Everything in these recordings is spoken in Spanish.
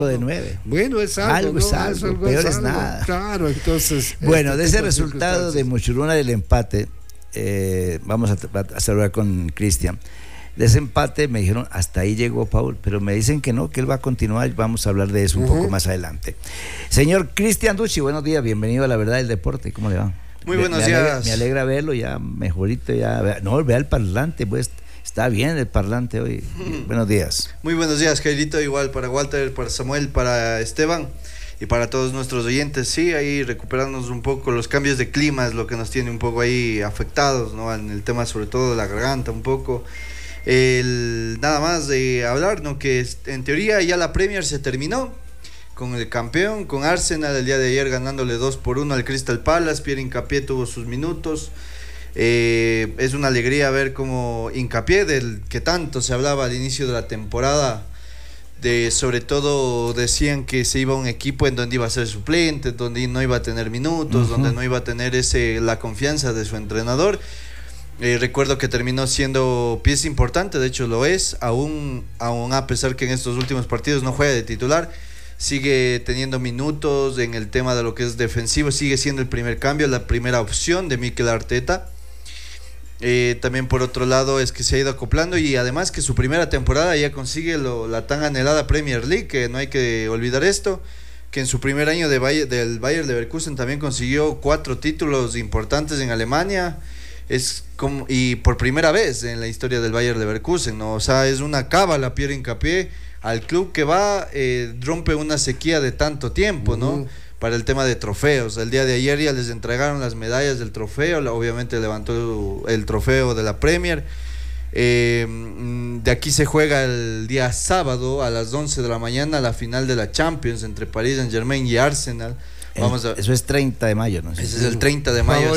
de 9. Bueno, es algo, es algo, peor es nada. Claro, entonces. Bueno, de ese resultado de Muchuruna del empate, vamos a hablar con Cristian. De ese empate me dijeron, hasta ahí llegó Paul, pero me dicen que no, que él va a continuar y vamos a hablar de eso un poco más adelante. Señor Cristian Ducci, buenos días, bienvenido a La Verdad del Deporte, ¿cómo le va? Muy buenos días. Me alegra verlo ya mejorito, ya. No, vea el parlante, pues está bien el parlante hoy. Buenos días. Muy buenos días, Jairito, igual para Walter, para Samuel, para Esteban y para todos nuestros oyentes. Sí, ahí recuperarnos un poco, los cambios de clima es lo que nos tiene un poco ahí afectados, ¿no? En el tema sobre todo de la garganta un poco. Nada más de hablar, ¿no? Que en teoría ya la Premier se terminó con el campeón, con Arsenal el día de ayer ganándole 2-1 al Crystal Palace. Pierre Hincapié tuvo sus minutos. Es una alegría ver cómo Hincapié, del que tanto se hablaba al inicio de la temporada, sobre todo decían que se iba a un equipo en donde iba a ser suplente, donde no iba a tener minutos, donde no iba a tener la confianza de su entrenador. Recuerdo que terminó siendo pieza importante, de hecho lo es, aún a pesar que en estos últimos partidos no juega de titular, sigue teniendo minutos en el tema de lo que es defensivo, sigue siendo el primer cambio, la primera opción de Mikel Arteta. También por otro lado es que se ha ido acoplando y además que su primera temporada ya consigue la tan anhelada Premier League, que no hay que olvidar esto, que en su primer año del Bayer Leverkusen también consiguió 4 títulos importantes en Alemania. Y por primera vez en la historia del Bayer Leverkusen, ¿no? O sea, es una cábala Pierre Hincapié al club que rompe una sequía de tanto tiempo, ¿no? Para el tema de trofeos. El día de ayer ya les entregaron las medallas del trofeo, obviamente levantó el trofeo de la Premier. De aquí se juega el día sábado a las 11 de la mañana la final de la Champions entre Paris Saint-Germain y Arsenal. Eso es 30 de mayo, ¿no? Ese es el 30 de mayo.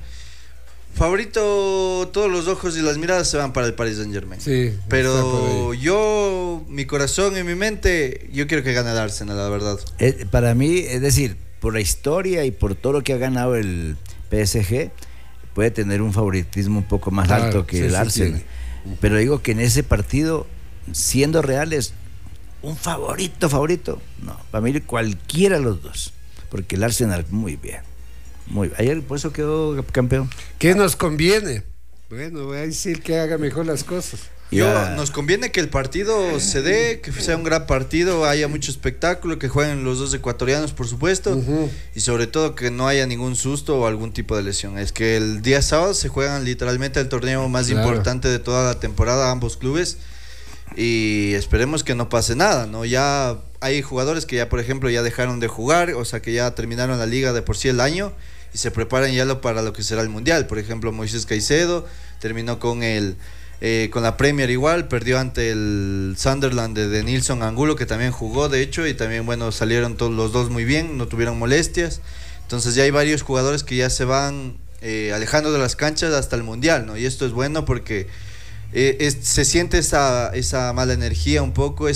Favorito, todos los ojos y las miradas se van para el Paris Saint-Germain. Sí, pero mi corazón y mi mente, yo quiero que gane el Arsenal, la verdad. Para mí, es decir, por la historia y por todo lo que ha ganado el PSG, puede tener un favoritismo un poco más alto que el Arsenal. Pero digo que en ese partido, siendo reales, un favorito, no, para mí cualquiera de los dos, porque el Arsenal muy bien. Ayer por eso quedó campeón. ¿Qué nos conviene? Bueno, voy a decir que haga mejor las cosas. Nos conviene que el partido se dé, que sea un gran partido, haya mucho espectáculo, que jueguen los dos ecuatorianos, por supuesto, y sobre todo que no haya ningún susto o algún tipo de lesión. Es que el día sábado se juegan literalmente el torneo más importante de toda la temporada, ambos clubes, y esperemos que no pase nada, ¿no? Ya hay jugadores que ya, por ejemplo, ya dejaron de jugar, o sea que ya terminaron la liga de por sí el año y se preparan ya para lo que será el Mundial. Por ejemplo, Moisés Caicedo terminó con la Premier igual, perdió ante el Sunderland de Nilson Angulo, que también jugó de hecho, y también salieron todos los dos muy bien, no tuvieron molestias. Entonces ya hay varios jugadores que ya se van alejando de las canchas hasta el Mundial, ¿no? Y esto es bueno porque se siente esa mala energía un poco,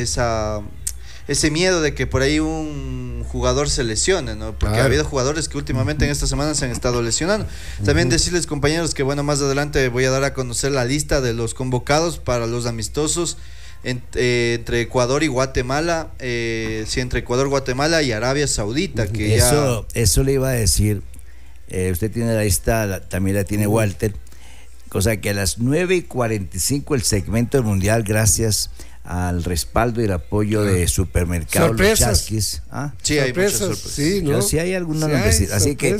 ese miedo de que por ahí un jugador se lesione, ¿no? Porque ha habido jugadores que últimamente en esta semana se han estado lesionando. También decirles, compañeros, que más adelante voy a dar a conocer la lista de los convocados para los amistosos entre Ecuador y Guatemala, entre Ecuador, Guatemala y Arabia Saudita, que eso le iba a decir. Usted tiene la lista, también la tiene Walter, cosa que a las 9:45 el segmento del Mundial, gracias al respaldo y el apoyo de Supermercado Los Chasquis. Sí, hay muchas sorpresas. Sí, ¿no? Sí hay alguna nombrecita. Así que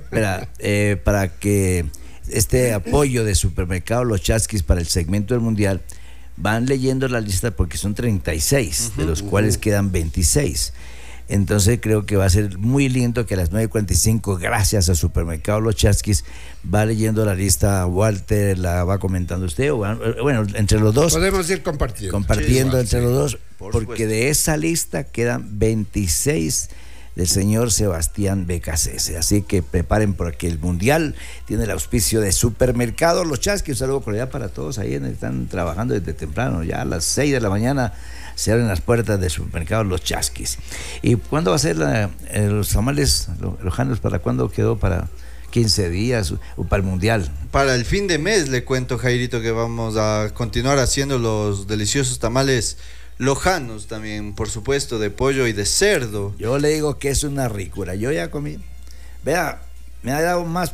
para que este apoyo de Supermercado Los Chasquis para el segmento del Mundial, van leyendo la lista porque son 36, de los cuales quedan 26. Entonces creo que va a ser muy lindo que a las 9:45, gracias a Supermercado Los Chasquis, va leyendo la lista Walter, la va comentando usted, bueno, entre los dos. Podemos ir compartiendo. Entre los dos, porque de esa lista quedan 26 del señor Sebastián Becasese. Así que preparen porque el Mundial tiene el auspicio de Supermercado Los Chasquis. Un saludo cordial para todos ahí, están trabajando desde temprano, ya a las 6 de la mañana se abren las puertas de Supermercado Los Chasquis. ¿Y cuándo va a ser los tamales lojanos? ¿Para cuándo quedó? ¿Para 15 días o para el Mundial? Para el fin de mes, le cuento, Jairito, que vamos a continuar haciendo los deliciosos tamales lojanos también, por supuesto, de pollo y de cerdo. Yo le digo que es una ricura. Yo ya comí. Vea, me ha dado más,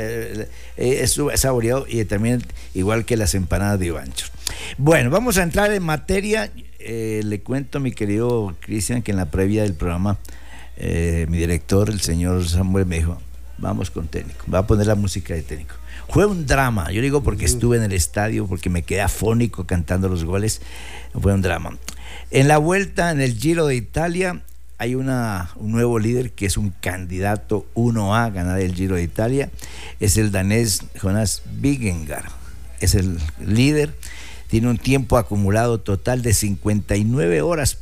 es saboreado y también igual que las empanadas de Ivancho. Bueno, vamos a entrar en materia. Le cuento a mi querido Cristian que en la previa del programa mi director, el señor Samuel, me dijo, vamos con Técnico, va a poner la música de Técnico. Fue un drama, yo digo porque estuve en el estadio, porque me quedé afónico cantando los goles, fue un drama. En la vuelta, en el Giro de Italia, hay un nuevo líder que es un candidato 1A a ganar el Giro de Italia, es el danés Jonas Vingegaard, es el líder. Tiene un tiempo acumulado total de 59 horas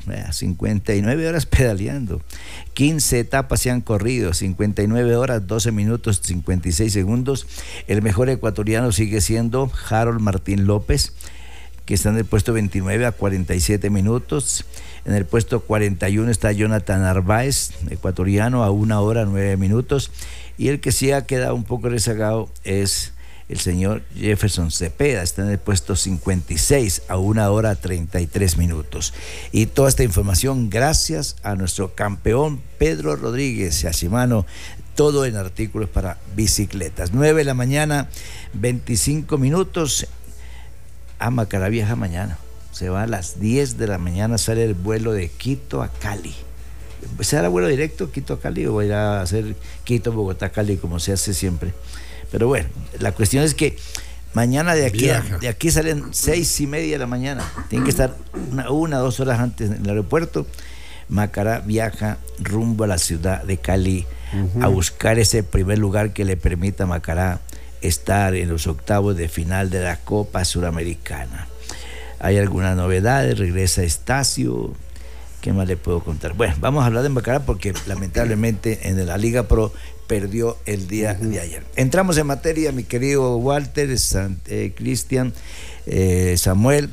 pedaleando. 15 etapas se han corrido, 59 horas, 12 minutos, 56 segundos. El mejor ecuatoriano sigue siendo Harold Martín López, que está en el puesto 29 a 47 minutos. En el puesto 41 está Jonathan Narváez, ecuatoriano, a 1 hora 9 minutos. Y el que sí ha quedado un poco rezagado es el señor Jefferson Cepeda, está en el puesto 56 a 1 hora 33 minutos. Y toda esta información gracias a nuestro campeón Pedro Rodríguez, Yashimano, todo en artículos para bicicletas. 9 de la mañana, 25 minutos. A Macará viaja mañana. Se va a las 10 de la mañana, sale el vuelo de Quito a Cali. ¿Será vuelo directo Quito a Cali o irá a hacer Quito, Bogotá, Cali como se hace siempre? Pero bueno, la cuestión es que mañana de aquí salen 6:30 de la mañana. Tienen que estar una 2 horas antes en el aeropuerto. Macará viaja rumbo a la ciudad de Cali a buscar ese primer lugar que le permita a Macará estar en los octavos de final de la Copa Suramericana. Hay algunas novedades, regresa Estacio. ¿Qué más le puedo contar? Bueno, vamos a hablar de Macará porque lamentablemente en la Liga Pro perdió el día de ayer. Entramos en materia, mi querido Walter, Cristian, Samuel.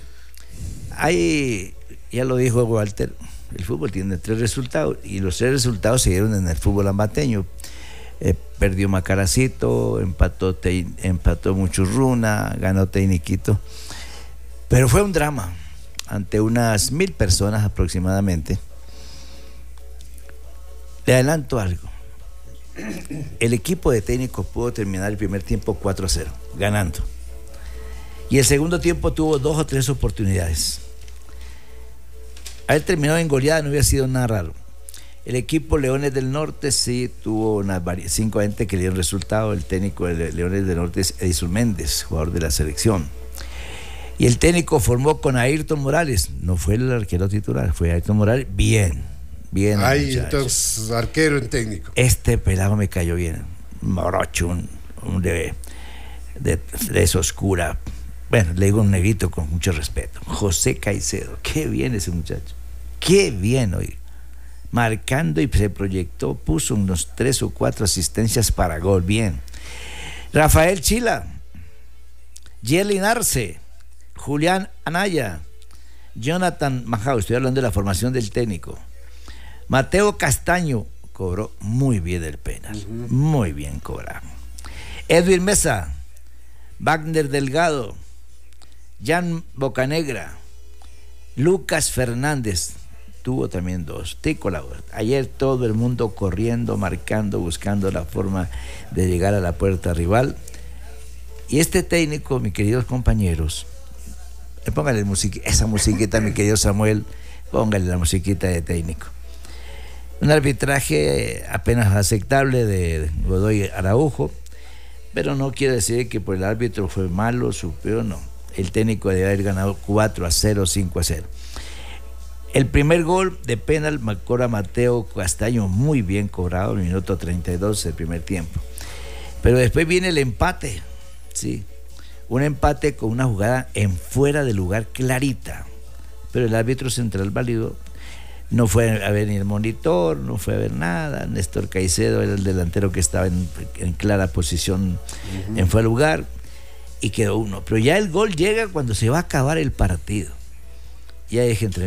Ahí, ya lo dijo Walter, el fútbol tiene 3 resultados y los 3 resultados se dieron en el fútbol ambateño. Perdió Macaracito, empató Muchurruna, ganó Teiniquito. Pero fue un drama ante unas 1,000 personas aproximadamente. Le adelanto algo. El equipo de Técnico pudo terminar el primer tiempo 4-0, ganando. Y el segundo tiempo tuvo 2 o 3 oportunidades. Haber terminado en goleada no hubiera sido nada raro. El equipo Leones del Norte sí tuvo unas 5 gente que le dieron resultado. El técnico de Leones del Norte es Edison Méndez, jugador de la selección. Y el técnico formó con Ayrton Morales. No fue el arquero titular, fue Ayrton Morales. Bien. Ahí entonces, arquero en técnico. Este pelado me cayó bien. Morocho, un de oscura. Bueno, le digo un negrito con mucho respeto. José Caicedo. Qué bien ese muchacho. Qué bien hoy. Marcando y se proyectó, puso unos 3 o 4 asistencias para gol. Bien. Rafael Chila. Yerlin Arce. Julián Anaya. Jonathan Majao. Estoy hablando de la formación del técnico. Mateo Castaño cobró muy bien el penal, muy bien cobrado. Edwin Mesa, Wagner Delgado, Jan Bocanegra, Lucas Fernández, tuvo también 2. Tico Laura. Ayer todo el mundo corriendo, marcando, buscando la forma de llegar a la puerta rival. Y este técnico, mis queridos compañeros, póngale esa musiquita, mi querido Samuel, póngale la musiquita de técnico. Un arbitraje apenas aceptable de Godoy Araujo, pero no quiere decir que por el árbitro fue malo, superior, no. El técnico debe haber ganado 4-0, 5-0. El primer gol de penal cobra Mateo Castaño, muy bien cobrado, el minuto 32 del primer tiempo. Pero después viene el empate, sí. Un empate con una jugada en fuera de lugar clarita, pero el árbitro central validó. No fue a ver ni el monitor, no fue a ver nada. Néstor Caicedo era el delantero que estaba en clara posición en fuera de lugar y quedó 1. Pero ya el gol llega cuando se va a acabar el partido. Ya dije entre mí,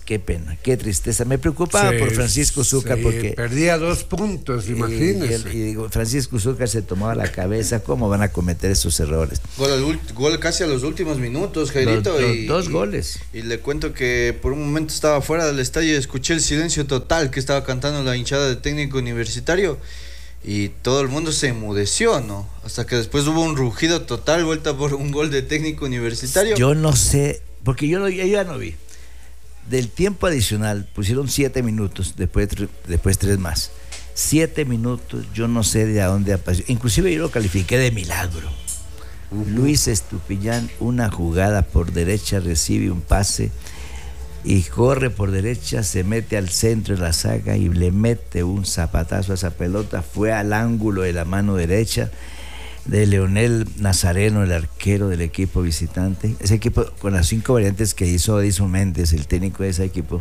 qué pena, qué tristeza. Me preocupaba por Francisco Zúcar porque perdía 2 puntos, imagínese. Y digo, Francisco Zúcar se tomaba la cabeza, ¿cómo van a cometer esos errores? Gol casi a los últimos minutos, Jairito. Los 2 goles. Y le cuento que por un momento estaba fuera del estadio y escuché el silencio total que estaba cantando la hinchada de Técnico Universitario. Y todo el mundo se enmudeció, ¿no? Hasta que después hubo un rugido total, vuelta por un gol de Técnico Universitario. Yo no sé, porque yo ya no vi. Del tiempo adicional pusieron 7 minutos, después 3 más. 7 minutos, yo no sé de a dónde apareció. Inclusive yo lo califiqué de milagro. Luis Estupiñán, una jugada por derecha, recibe un pase y corre por derecha, se mete al centro de la saga y le mete un zapatazo a esa pelota. Fue al ángulo de la mano derecha de Leonel Nazareno, el arquero del equipo visitante. Ese equipo, con las 5 variantes que hizo Edison Méndez, el técnico de ese equipo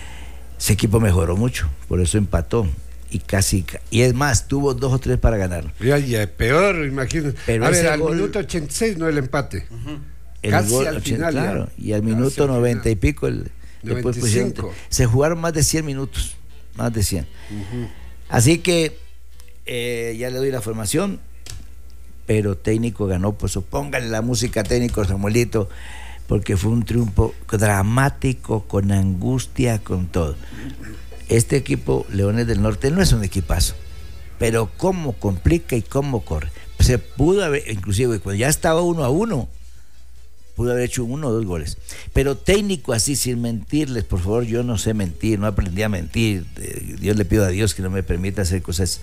mejoró mucho, por eso empató. Y es más, tuvo 2 o 3 para ganar. Ya, peor, imagínate. Pero a ver, al gol, minuto 86 no el empate. El casi gol, al final. Claro, y al minuto 90 y pico, después se jugaron más de 100 minutos. Más de 100. Así que ya le doy la formación, pero Técnico ganó. Pues póngale la música Técnico, Samuelito, porque fue un triunfo dramático, con angustia, con todo. Este equipo, Leones del Norte, no es un equipazo, pero cómo complica y cómo corre. Se pudo haber, inclusive cuando ya estaba 1-1, pudo haber hecho 1 o 2 goles. Pero Técnico así, sin mentirles, por favor, yo no sé mentir, no aprendí a mentir. Dios le pido a Dios que no me permita hacer cosas.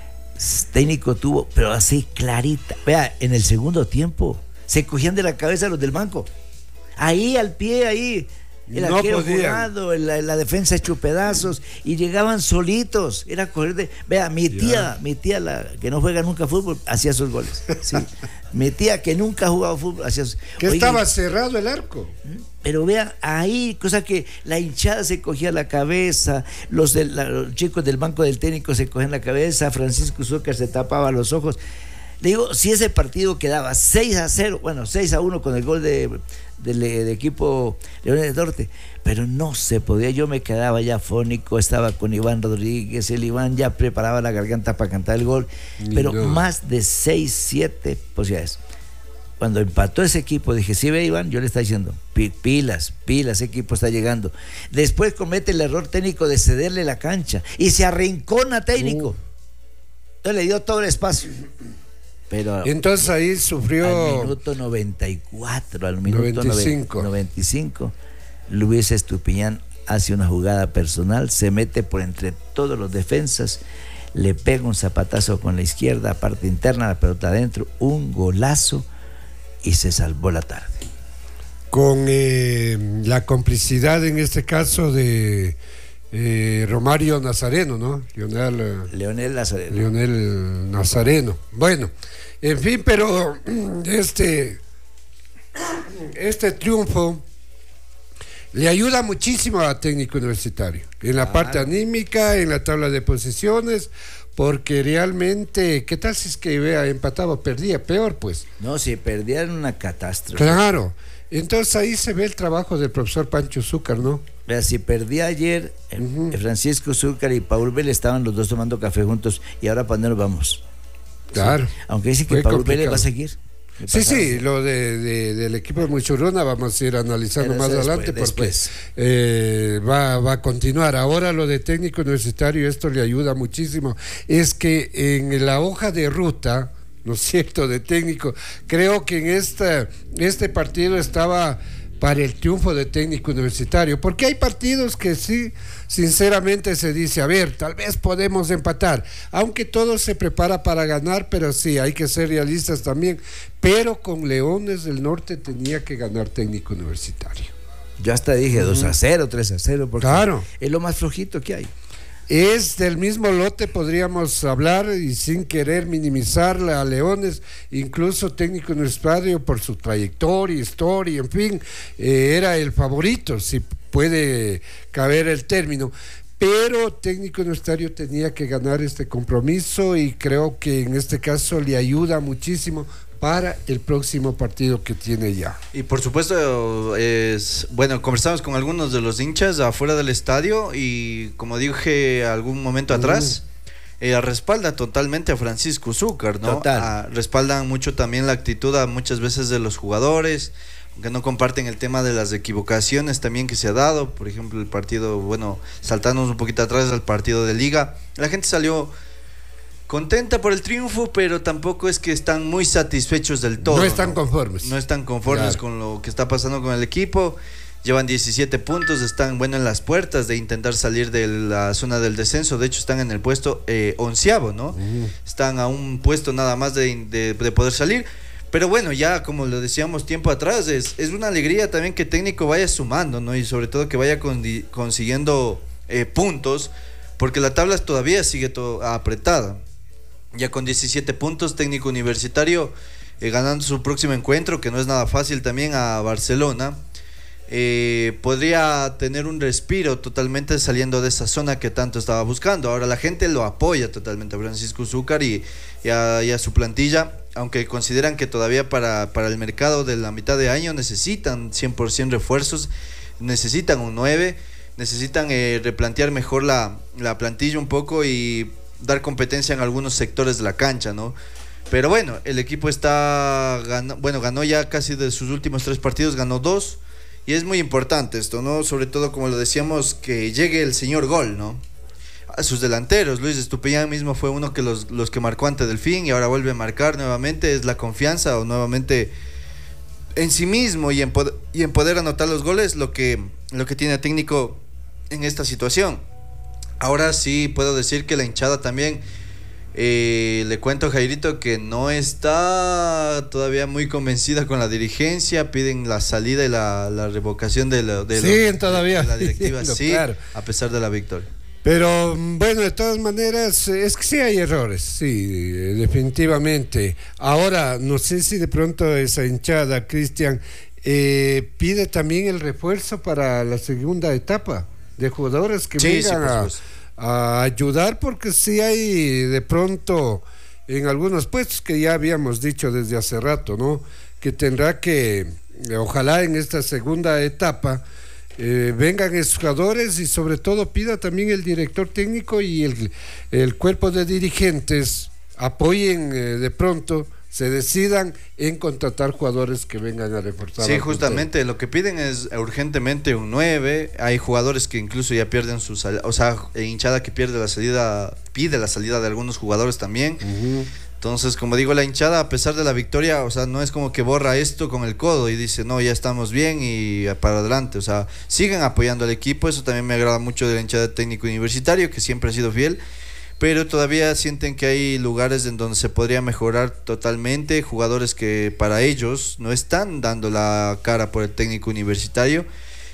Técnico tuvo, pero así clarita. Vea, en el segundo tiempo se cogían de la cabeza los del banco. Ahí al pie, ahí. El arquero jugado, la defensa hecho pedazos, y llegaban solitos. Era correr de. Vea, mi tía, la que no juega nunca fútbol, hacía sus goles. ¿Sí? Mi tía, que nunca ha jugado fútbol, hacía sus. Que estaba cerrado el arco. Pero vea, ahí, cosa que la hinchada se cogía la cabeza, los chicos del banco del técnico se cogían la cabeza, Francisco Zúcar se tapaba los ojos. Le digo, si ese partido quedaba 6-0, bueno, 6-1 con el gol del equipo Leones del Norte, pero no se podía. Yo me quedaba ya fónico, estaba con Iván Rodríguez, el Iván ya preparaba la garganta para cantar el gol, pero más de 6-7 posibilidades. Cuando empató ese equipo, dije, sí, ve, Iván, yo le estaba diciendo, pilas, ese equipo está llegando. Después comete el error Técnico de cederle la cancha y se arrincona Técnico. Entonces le dio todo el espacio. Pero entonces ahí sufrió. Al minuto 94, al minuto 95, Luis Estupiñán hace una jugada personal, se mete por entre todos los defensas, le pega un zapatazo con la izquierda, parte interna, la pelota adentro, un golazo, y se salvó la tarde. Con la complicidad en este caso de Romario Nazareno, ¿no? Leonel Nazareno. Leonel Nazareno. Bueno, en fin, pero este triunfo le ayuda muchísimo a Técnico Universitario, en la parte anímica, en la tabla de posiciones, porque realmente, ¿qué tal si es que empataba o perdía? Peor, pues. No, si perdía era una catástrofe. Claro. Entonces ahí se ve el trabajo del profesor Pancho Zúcar, ¿no? Mira, si perdía ayer, Francisco Zúcar y Paul Vélez estaban los dos tomando café juntos, y ahora ¿para dónde nos vamos? Claro. Sí. Aunque dice que Paul Vélez va a seguir. Sí, lo del equipo de Muchurruna vamos a ir analizando más adelante, porque va a continuar. Ahora lo de Técnico Universitario, esto le ayuda muchísimo. Es que en la hoja de ruta, ¿no es cierto?, de Técnico, creo que en este partido estaba para el triunfo de Técnico Universitario, porque hay partidos que sí, sinceramente se dice, a ver, tal vez podemos empatar, aunque todo se prepara para ganar, pero sí, hay que ser realistas también, pero con Leones del Norte tenía que ganar Técnico Universitario. Yo hasta dije 2-0, 3-0, porque claro, es lo más flojito que hay. Es del mismo lote, podríamos hablar, y sin querer minimizarla a Leones, incluso Técnico Universitario por su trayectoria, historia, en fin, era el favorito, si puede caber el término, pero Técnico Universitario tenía que ganar este compromiso, y creo que en este caso le ayuda muchísimo para el próximo partido que tiene ya. Y por supuesto, conversamos con algunos de los hinchas afuera del estadio y como dije algún momento atrás, respalda totalmente a Francisco Zúcar, ¿no? Respaldan mucho también la actitud muchas veces de los jugadores, aunque no comparten el tema de las equivocaciones también que se ha dado. Por ejemplo, el partido, saltándonos un poquito atrás al partido de Liga, la gente salió contenta por el triunfo, pero tampoco es que están muy satisfechos del todo. No están conformes. No están conformes con lo que está pasando con el equipo. Llevan 17 puntos, están en las puertas de intentar salir de la zona del descenso. De hecho, están en el puesto 11º, ¿no? Están a un puesto nada más de poder salir. Pero bueno, ya como lo decíamos tiempo atrás, es una alegría también que el técnico vaya sumando, ¿no? Y sobre todo que vaya consiguiendo puntos, porque la tabla todavía sigue apretada. Ya con 17 puntos, Técnico Universitario ganando su próximo encuentro, que no es nada fácil también, a Barcelona. Podría tener un respiro totalmente saliendo de esa zona que tanto estaba buscando. Ahora la gente lo apoya totalmente a Francisco Zúcar y a su plantilla, aunque consideran que todavía para el mercado de la mitad de año necesitan 100% refuerzos, necesitan un 9, necesitan replantear mejor la plantilla un poco y dar competencia en algunos sectores de la cancha, ¿no? Pero bueno, el equipo ganó ya casi de sus últimos 3 partidos, ganó 2, y es muy importante esto, ¿no? Sobre todo, como lo decíamos, que llegue el señor gol, ¿no? A sus delanteros, Luis Estupiñán mismo fue uno que los que marcó ante Delfín y ahora vuelve a marcar nuevamente. Es la confianza o nuevamente en sí mismo y en poder anotar los goles lo que tiene el técnico en esta situación. Ahora sí puedo decir que la hinchada también, le cuento a Jairito que no está todavía muy convencida con la dirigencia. Piden la salida y la revocación de la directiva, sí, claro, a pesar de la victoria. Pero bueno, de todas maneras, es que sí hay errores, sí, definitivamente. Ahora, no sé si de pronto esa hinchada, Cristian, pide también el refuerzo para la segunda etapa de jugadores que vengan a ayudar, porque sí hay de pronto en algunos puestos que ya habíamos dicho desde hace rato, ¿no? Que tendrá que, ojalá en esta segunda etapa, vengan esos jugadores y sobre todo pida también el director técnico y el cuerpo de dirigentes apoyen de pronto, se decidan en contratar jugadores que vengan a reforzar. Sí, justamente lo que piden es urgentemente un 9. Hay jugadores que incluso ya pierden su salida, o sea, hinchada que pide la salida de algunos jugadores también. Entonces, como digo, la hinchada, a pesar de la victoria, o sea, no es como que borra esto con el codo y dice, no, ya estamos bien y para adelante. O sea, siguen apoyando al equipo. Eso también me agrada mucho de la hinchada Técnico Universitario, que siempre ha sido fiel, pero todavía sienten que hay lugares en donde se podría mejorar totalmente. Jugadores que para ellos no están dando la cara por el Técnico Universitario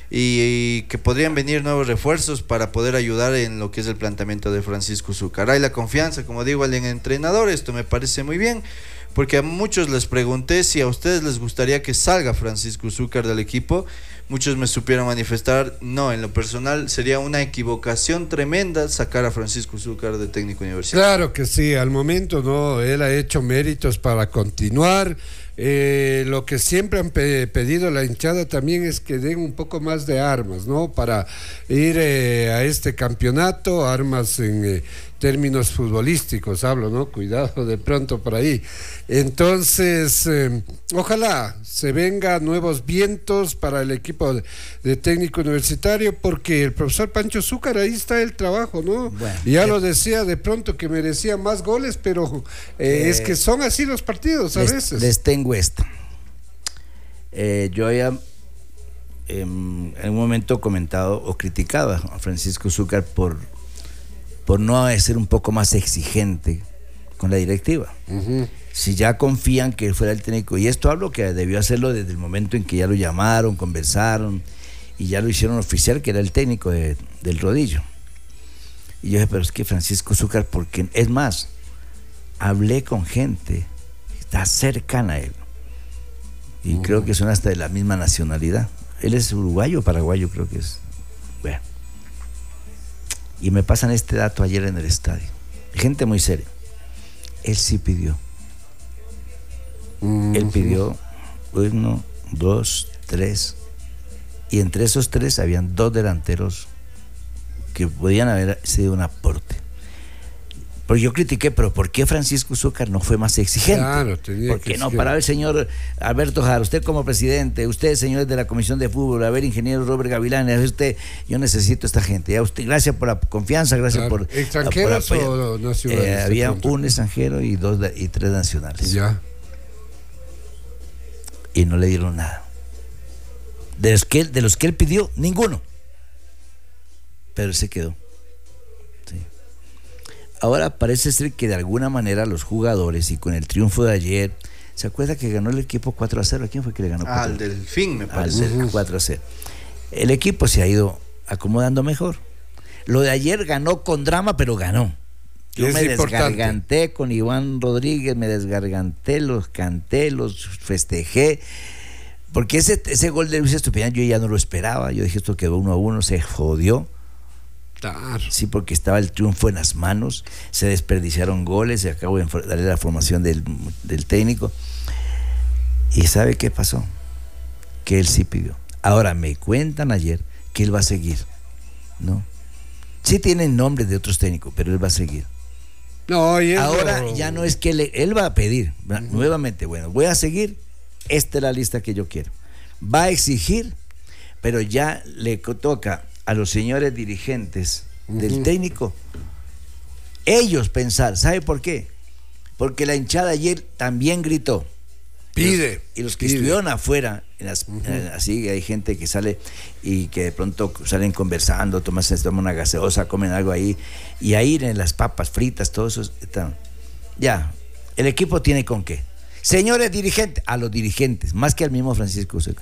y que podrían venir nuevos refuerzos para poder ayudar en lo que es el planteamiento de Francisco Zúcar. Hay la confianza, como digo, en el entrenador. Esto me parece muy bien, porque a muchos les pregunté si a ustedes les gustaría que salga Francisco Zúcar del equipo. Muchos me supieron manifestar, no, en lo personal sería una equivocación tremenda sacar a Francisco Zúcar de Técnico Universitario. Claro que sí, al momento no, él ha hecho méritos para continuar. Lo que siempre han pedido la hinchada también es que den un poco más de armas, ¿no? Para ir a este campeonato, armas en términos futbolísticos hablo, ¿no? Cuidado de pronto por ahí. Entonces, ojalá se vengan nuevos vientos para el equipo de Técnico Universitario, porque el profesor Pancho Zúcar, ahí está el trabajo, ¿no? Bueno, ya lo decía de pronto que merecía más goles, pero es que son así los partidos a veces. Les tengo esto. Yo ya en un momento comentado o criticado a Francisco Zúcar por no ser un poco más exigente con la directiva. Si ya confían que él fuera el técnico, y esto hablo que debió hacerlo desde el momento en que ya lo llamaron, conversaron y ya lo hicieron oficial, que era el técnico del Rodillo. Y yo dije, pero es que Francisco Zúcar, porque es más, hablé con gente que está cercana a él y creo que son hasta de la misma nacionalidad. Él es uruguayo o paraguayo, creo que es. Bueno, y me pasan este dato ayer en el estadio, gente muy seria. Él sí pidió Él pidió 1, 2, 3. Y entre esos 3 habían 2 delanteros que podían haber sido un aporte. Porque yo critiqué, pero ¿por qué Francisco Zúcar no fue más exigente? Claro, ¿Por qué no paraba el señor Alberto Jara, usted como presidente, ustedes señores de la Comisión de Fútbol, a ver, ingeniero Robert Gavilán, a ver usted, yo necesito esta gente, ya usted, gracias por la confianza, gracias por ¿extranjeros o nacionales? Había un extranjero y 3 nacionales. Ya. Y no le dieron nada. De los que él pidió, ninguno. Pero se quedó. Sí. Ahora parece ser que de alguna manera los jugadores, y con el triunfo de ayer, ¿se acuerda que ganó el equipo 4-0? ¿A quién fue que le ganó? Al Delfín, me parece. Al 4-0. El equipo se ha ido acomodando mejor. Lo de ayer ganó con drama, pero ganó. Yo me desgarganté con Iván Rodríguez, me desgarganté, los canté, los festejé. Porque ese gol de Luis Estupiñán yo ya no lo esperaba. Yo dije, esto quedó 1-1, se jodió. Claro. Sí, porque estaba el triunfo en las manos, se desperdiciaron goles, se acabó de darle la formación del técnico. ¿Y sabe qué pasó? Que él sí pidió. Ahora me cuentan ayer que él va a seguir, ¿no? Sí tienen nombres de otros técnicos, pero él va a seguir. No, y ahora ya no es que él va a pedir nuevamente, bueno, voy a seguir, esta es la lista que yo quiero. Va a exigir, pero ya le toca a los señores dirigentes del técnico ellos pensar. ¿Sabe por qué? Porque la hinchada ayer también gritó. Pide. Y los que estuvieron afuera, así hay gente que sale y que de pronto salen conversando, toman una gaseosa, comen algo ahí, y ahí en las papas fritas, todo eso están. Ya, el equipo tiene con qué. Señores dirigentes, a los dirigentes, más que al mismo Francisco Zúcar.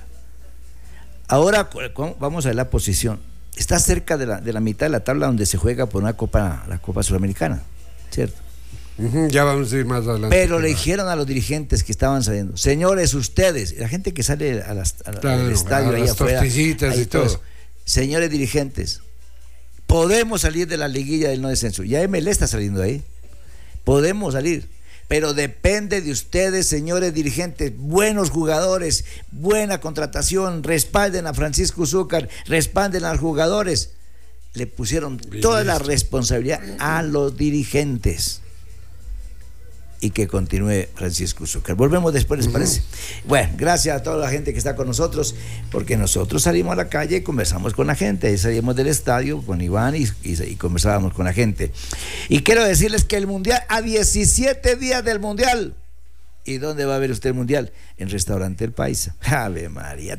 Ahora vamos a ver la posición. Está cerca de la mitad de la tabla donde se juega por la Copa Sudamericana, ¿cierto? Ya vamos a ir más adelante. Pero le dijeron a los dirigentes que estaban saliendo, señores, ustedes, la gente que sale al estadio ahí afuera, y todo. Señores dirigentes, podemos salir de la liguilla del no descenso. Ya ML está saliendo ahí. Podemos salir. Pero depende de ustedes, señores dirigentes, buenos jugadores, buena contratación, respalden a Francisco Zúcar, respalden a los jugadores. Le pusieron toda la responsabilidad a los dirigentes. Y que continúe Francisco Zúcar. Volvemos después, ¿les parece? Bueno, gracias a toda la gente que está con nosotros, porque nosotros salimos a la calle y conversamos con la gente. Ahí salimos del estadio con Iván y conversábamos con la gente. Y quiero decirles que el Mundial, a 17 días del Mundial. ¿Y dónde va a ver usted el Mundial? En Restaurante El Paisa. Ave María,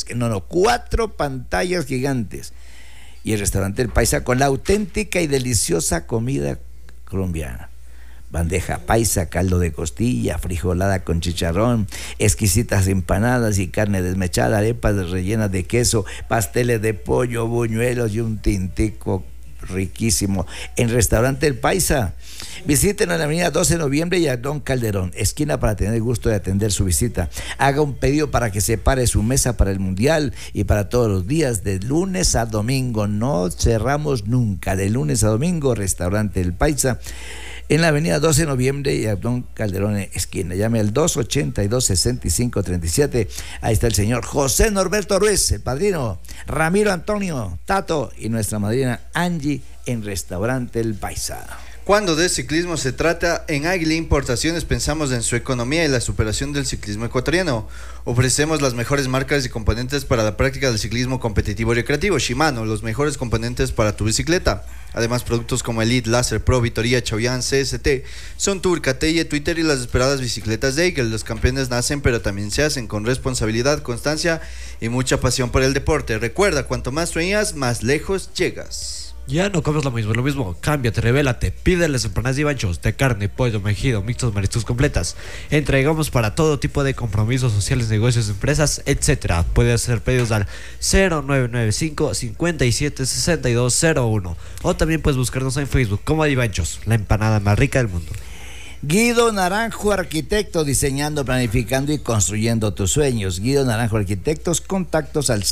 4 pantallas gigantes. Y el Restaurante El Paisa con la auténtica y deliciosa comida colombiana. Bandeja paisa, caldo de costilla, frijolada con chicharrón, exquisitas empanadas y carne desmechada, arepas rellenas de queso, pasteles de pollo, buñuelos y un tintico riquísimo en Restaurante El Paisa. Visiten en la avenida 12 de noviembre y a Don Calderón, esquina, para tener el gusto de atender su visita. Haga un pedido para que separe su mesa para el Mundial y para todos los días, de lunes a domingo. No cerramos nunca, de lunes a domingo. Restaurante El Paisa, en la avenida 12 de noviembre y a Don Calderón, esquina. Llame al 282-6537. Ahí está el señor José Norberto Ruiz, el padrino, Ramiro Antonio, Tato y nuestra madrina Angie en Restaurante El Paisa. Cuando de ciclismo se trata, en Águila Importaciones pensamos en su economía y la superación del ciclismo ecuatoriano. Ofrecemos las mejores marcas y componentes para la práctica del ciclismo competitivo y recreativo. Shimano, los mejores componentes para tu bicicleta. Además, productos como Elite, Láser Pro, Vitoria, Chaoyán, CST, Son Tour, Cateye, Twitter y las esperadas bicicletas de Eagle. Los campeones nacen, pero también se hacen con responsabilidad, constancia y mucha pasión por el deporte. Recuerda, cuanto más sueñas, más lejos llegas. Ya no comes lo mismo, cámbiate, revélate, pídeles empanadas y banchos de carne, pollo, mejido, mixtos, mariscos completas. Entregamos para todo tipo de compromisos sociales, negocios, empresas, etc. Puede hacer pedidos al 0995-576201 o también puedes buscarnos en Facebook como Adivanchos, la empanada más rica del mundo. Guido Naranjo Arquitecto, diseñando, planificando y construyendo tus sueños. Guido Naranjo Arquitectos, contactos al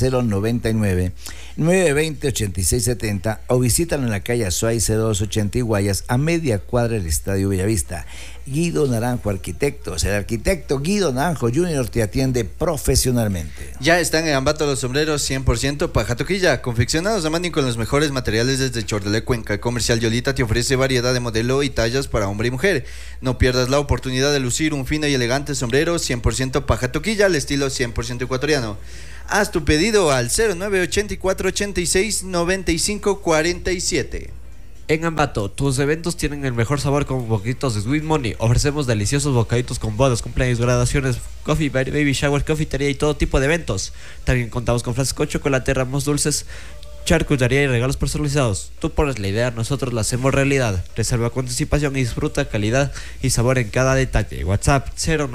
099-920-8670 o visítalo en la calle Azuay C280 y Guayas, a media cuadra del Estadio Bellavista. Guido Naranjo Arquitectos. El arquitecto Guido Naranjo Jr. te atiende profesionalmente. Ya están en Ambato los sombreros 100% paja toquilla, confeccionados a mano y con los mejores materiales desde Chordele, Cuenca. El comercial Yolita te ofrece variedad de modelo y tallas para hombre y mujer. No pierdas la oportunidad de lucir un fino y elegante sombrero 100% paja toquilla al estilo 100% ecuatoriano. Haz tu pedido al 0984 86 95 47. En Ambato, tus eventos tienen el mejor sabor con bocaditos de Sweet Money. Ofrecemos deliciosos bocaditos con bodas, cumpleaños, graduaciones, coffee, baby shower, confitería y todo tipo de eventos. También contamos con fresco, chocolate, ramos dulces, charcutería y regalos personalizados. Tú pones la idea, nosotros la hacemos realidad. Reserva con anticipación y disfruta calidad y sabor en cada detalle. WhatsApp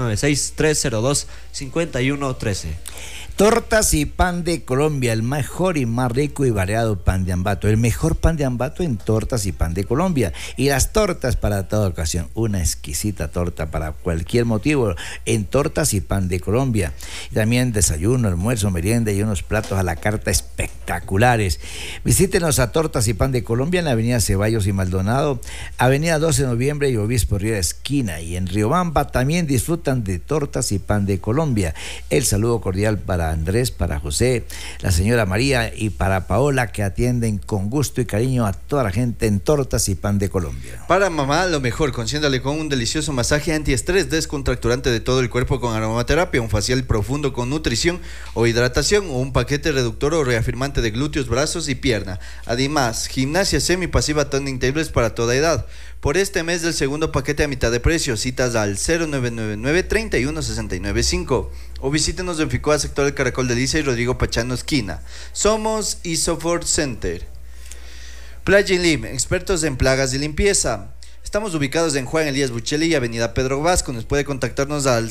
096-302-5113. Tortas y pan de Colombia, el mejor y más rico y variado pan de Ambato. El mejor pan de Ambato en tortas y pan de Colombia. Y las tortas para toda ocasión. Una exquisita torta para cualquier motivo en tortas y pan de Colombia. Y también desayuno, almuerzo, merienda y unos platos a la carta espectaculares. Visítenos a Tortas y Pan de Colombia en la avenida Ceballos y Maldonado, avenida 12 de noviembre y Obispo Rivera esquina. Y en Riobamba también disfrutan de Tortas y Pan de Colombia. El saludo cordial para Andrés, para José, la señora María y para Paola, que atienden con gusto y cariño a toda la gente en Tortas y Pan de Colombia. Para mamá, lo mejor, consiéntale con un delicioso masaje antiestrés descontracturante de todo el cuerpo con aromaterapia, un facial profundo con nutrición o hidratación, o un paquete reductor o reafirmante de glúteos, brazos y pierna. Además, gimnasia semipasiva Toning Tables para toda edad. Por este mes del segundo paquete a mitad de precio, citas al 0999-31695 o visítenos en Ficoa, sector del Caracol de Liza y Rodrigo Pachano esquina. Somos Isofort Center. Playa Lim, expertos en plagas y limpieza. Estamos ubicados en Juan Elías Bucheli y avenida Pedro Vasco. Nos puede contactarnos al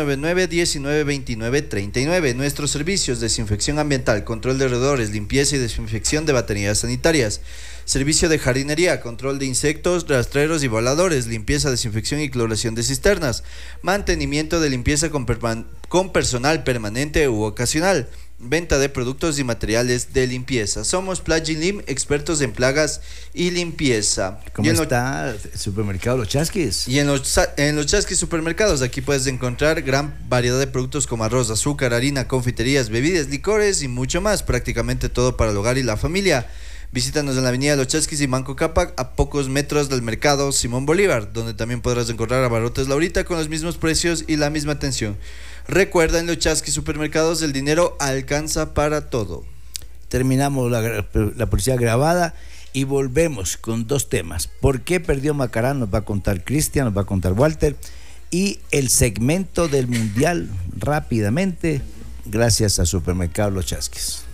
099-1929-39. Nuestros servicios: desinfección ambiental, control de roedores, limpieza y desinfección de baterías sanitarias. Servicio de jardinería, control de insectos, rastreros y voladores, limpieza, desinfección y cloración de cisternas. Mantenimiento de limpieza con personal permanente u ocasional. Venta de productos y materiales de limpieza. Somos Playa Lim, expertos en plagas y limpieza. ¿Cómo está el supermercado Los Chasquis? Y en los Chasquis supermercados, aquí puedes encontrar gran variedad de productos como arroz, azúcar, harina, confiterías, bebidas, licores y mucho más. Prácticamente todo para el hogar y la familia. Visítanos en la avenida Los Chasquis y Manco Cápac, a pocos metros del mercado Simón Bolívar, donde también podrás encontrar abarrotes Laurita con los mismos precios y la misma atención. Recuerda, en Los Chasquis supermercados el dinero alcanza para todo. Terminamos la publicidad grabada y volvemos con dos temas. ¿Por qué perdió Macará? Nos va a contar Cristian, nos va a contar Walter. Y el segmento del Mundial rápidamente, gracias a Supermercado Los Chasquis.